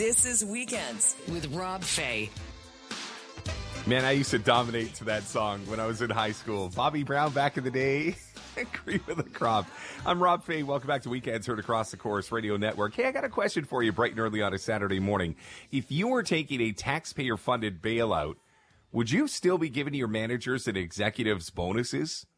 This is Weekends with Rob Fay. Man, I used to dominate to that song when I was in high school. Bobby Brown back in the day. Cream of the crop. I'm Rob Fay. Welcome back to Weekends, heard across the Chorus Radio Network. Hey, I got a question for you bright and early on a Saturday morning. If you were taking a taxpayer-funded bailout, would you still be giving your managers and executives bonuses?